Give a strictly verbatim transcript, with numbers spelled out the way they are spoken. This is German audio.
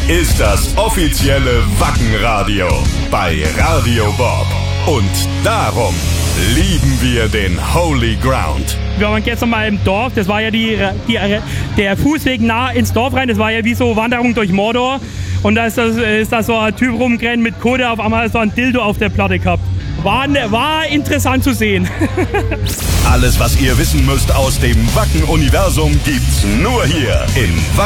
ist das offizielle Wackenradio bei Radio Bob. Und darum lieben wir den Holy Ground. Wir waren gestern mal im Dorf, das war ja die, die, der Fußweg nah ins Dorf rein, das war ja wie so Wanderung durch Mordor. Und da ist, das, ist da so ein Typ rumgerannt mit Kohle, auf einmal so ein Dildo auf der Platte gehabt. War, war interessant zu sehen. Alles, was ihr wissen müsst aus dem Wacken-Universum, gibt's nur hier in Wacken.